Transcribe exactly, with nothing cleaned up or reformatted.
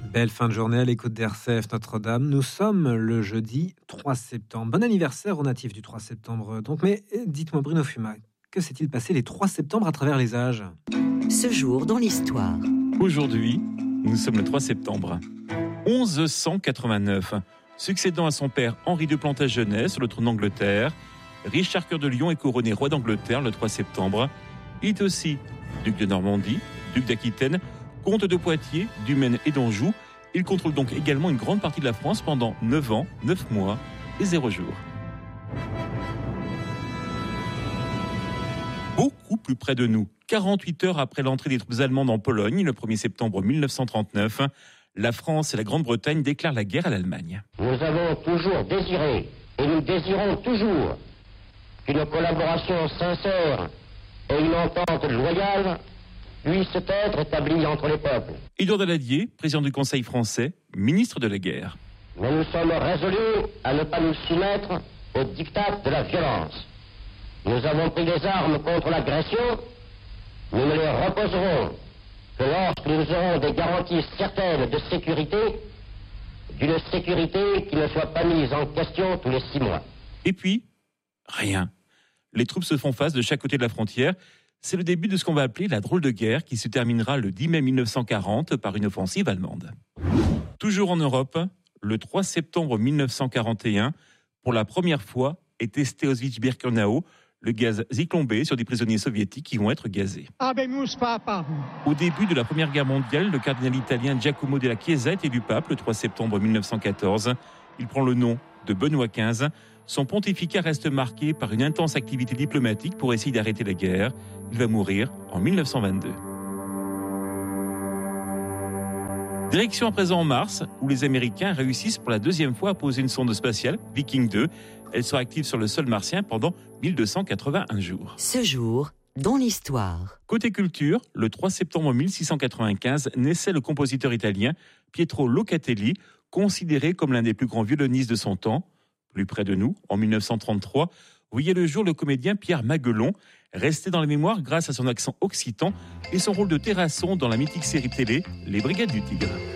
Belle fin de journée à l'écoute d'R C F Notre-Dame. Nous sommes le jeudi trois septembre. Bon anniversaire aux natifs du trois septembre. Donc, mais dites-moi Bruno Fumat, que s'est-il passé les trois septembre à travers les âges ? Ce jour dans l'histoire. Aujourd'hui, nous sommes le trois septembre. onze cent quatre-vingt-neuf. Succédant à son père Henri de Plantagenet sur le trône d'Angleterre, Richard Cœur de Lion est couronné roi d'Angleterre le trois septembre. Il est aussi duc de Normandie, duc d'Aquitaine, comte de Poitiers, du Maine et d'Anjou. Il contrôle donc également une grande partie de la France pendant neuf ans, neuf mois et zéro jour. Beaucoup plus près de nous, quarante-huit heures après l'entrée des troupes allemandes en Pologne, le premier septembre mille neuf cent trente-neuf, la France et la Grande-Bretagne déclarent la guerre à l'Allemagne. Nous avons toujours désiré, et nous désirons toujours, qu'une collaboration sincère et une entente loyale puissent être établies entre les peuples. Édouard Daladier, président du Conseil français, ministre de la guerre. Mais nous sommes résolus à ne pas nous soumettre au diktat de la violence. Nous avons pris les armes contre l'agression, nous ne les reposerons que lorsque nous aurons des garanties certaines de sécurité, d'une sécurité qui ne soit pas mise en question tous les six mois. Et puis, rien. Les troupes se font face de chaque côté de la frontière. C'est le début de ce qu'on va appeler la drôle de guerre qui se terminera le dix mai mille neuf cent quarante par une offensive allemande. Toujours en Europe, le trois septembre mille neuf cent quarante et un, pour la première fois, est testé Auschwitz-Birkenau le gaz Zyklon B sur des prisonniers soviétiques qui vont être gazés. Au début de la Première Guerre mondiale, le cardinal italien Giacomo della Chiesa est élu pape le trois septembre mille neuf cent quatorze. Il prend le nom de Benoît quinze. Son pontificat reste marqué par une intense activité diplomatique pour essayer d'arrêter la guerre. Il va mourir en mille neuf cent vingt-deux. Direction à présent en Mars, où les Américains réussissent pour la deuxième fois à poser une sonde spatiale, Viking deux. Elle sera active sur le sol martien pendant mille deux cent quatre-vingt-un jours. Ce jour dans l'histoire. Côté culture, le trois septembre mille six cent quatre-vingt-quinze naissait le compositeur italien Pietro Locatelli, considéré comme l'un des plus grands violonistes de son temps. Plus près de nous, en mille neuf cent trente-trois, voyait le jour le comédien Pierre Maguelon, resté dans la mémoire grâce à son accent occitan et son rôle de terrasson dans la mythique série télé Les Brigades du Tigre.